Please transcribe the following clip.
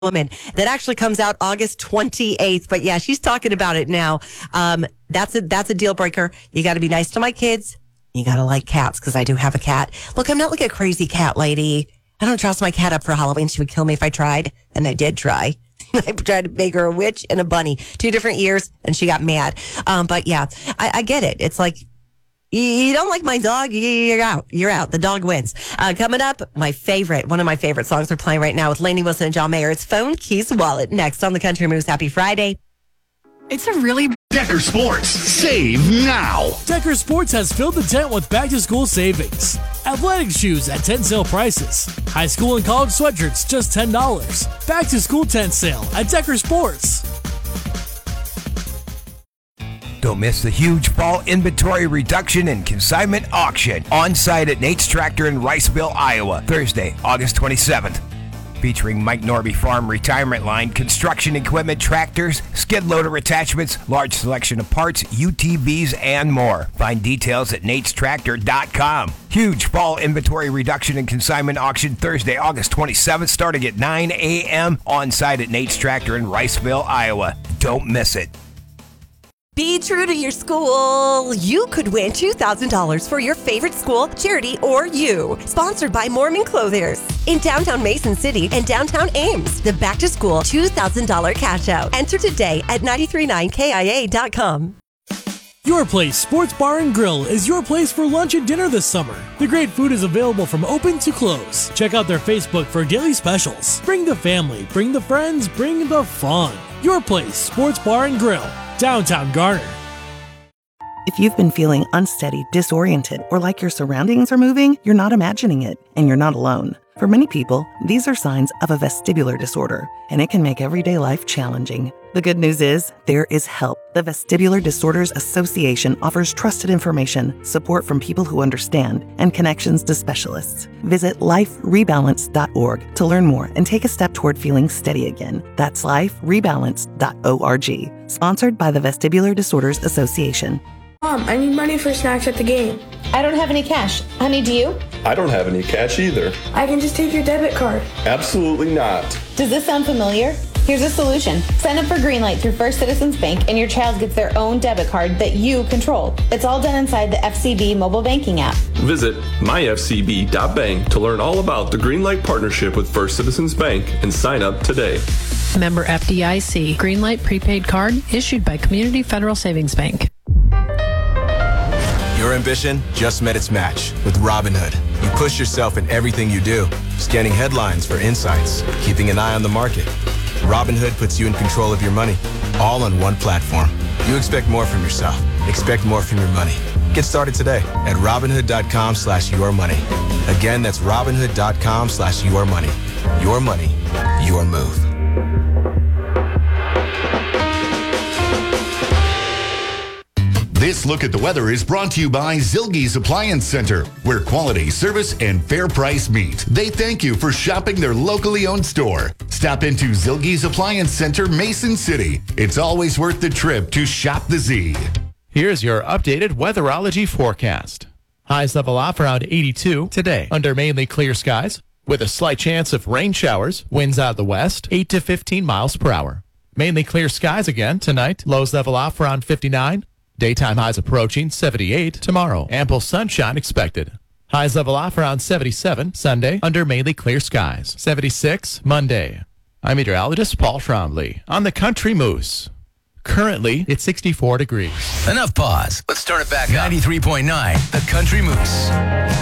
Woman that actually comes out August 28th. But yeah, she's talking about it now. That's a deal breaker. You got to be nice to my kids. You got to like cats because I do have a cat. Look, I'm not like a crazy cat lady. I don't dress my cat up for Halloween. She would kill me if I tried. And I did try. I tried to make her a witch and a bunny 2 different years and she got mad. But yeah, I get it. It's like, you don't like my dog, you're out. You're out. The dog wins. Coming up, one of my favorite songs we're playing right now with Lainey Wilson and John Mayer. It's Phone, Keys, Wallet. Next on the Country Moves. Happy Friday. It's a really... Decker Sports. Save now. Decker Sports has filled the tent with back-to-school savings. Athletic shoes at tent sale prices. High school and college sweatshirts just $10. Back-to-school tent sale at Decker Sports. Don't miss the huge fall inventory reduction and consignment auction on site at Nate's Tractor in Riceville, Iowa, Thursday, August 27th. Featuring Mike Norby Farm Retirement Line, construction equipment, tractors, skid loader attachments, large selection of parts, UTVs, and more. Find details at natestractor.com. Huge fall inventory reduction and consignment auction Thursday, August 27th, starting at 9 a.m. on site at Nate's Tractor in Riceville, Iowa. Don't miss it. Be true to your school. You could win $2,000 for your favorite school, charity, or you. Sponsored by Mormon Clothiers. In downtown Mason City and downtown Ames. The Back to School $2,000 cash out. Enter today at 939kia.com. Your Place Sports Bar and Grill is your place for lunch and dinner this summer. The great food is available from open to close. Check out their Facebook for daily specials. Bring the family, bring the friends, bring the fun. Your Place Sports Bar and Grill. Downtown Garner. If you've been feeling unsteady, disoriented, or like your surroundings are moving, you're not imagining it, and you're not alone. For many people, these are signs of a vestibular disorder, and it can make everyday life challenging. The good news is, there is help. The Vestibular Disorders Association offers trusted information, support from people who understand, and connections to specialists. Visit liferebalance.org to learn more and take a step toward feeling steady again. That's liferebalance.org. Sponsored by the Vestibular Disorders Association. Mom, I need money for snacks at the game. I don't have any cash. Honey, do you? I don't have any cash either. I can just take your debit card. Absolutely not. Does this sound familiar? Here's a solution. Sign up for Greenlight through First Citizens Bank and your child gets their own debit card that you control. It's all done inside the FCB mobile banking app. Visit myfcb.bank to learn all about the Greenlight partnership with First Citizens Bank and sign up today. Member FDIC. Greenlight prepaid card issued by Community Federal Savings Bank. Your ambition just met its match with Robinhood. You push yourself in everything you do, scanning headlines for insights, keeping an eye on the market. Robinhood puts you in control of your money, all on one platform. You expect more from yourself. Expect more from your money. Get started today at Robinhood.com/yourmoney. Again, that's Robinhood.com/yourmoney. Your money, your move. This look at the weather is brought to you by Zilge's Appliance Center, where quality, service, and fair price meet. They thank you for shopping their locally owned store. Stop into Zilge's Appliance Center, Mason City. It's always worth the trip to shop the Z. Here's your updated weatherology forecast. Highs level off around 82 today under mainly clear skies with a slight chance of rain showers. Winds out of the west, 8 to 15 miles per hour. Mainly clear skies again tonight. Lows level off around 59. Daytime highs approaching 78 tomorrow. Ample sunshine expected. Highs level off around 77 Sunday under mainly clear skies. 76 Monday. I'm meteorologist Paul Trombley on the Country Moose. Currently, it's 64 degrees. Enough pause. Let's turn it back up. 93.9, the Country Moose.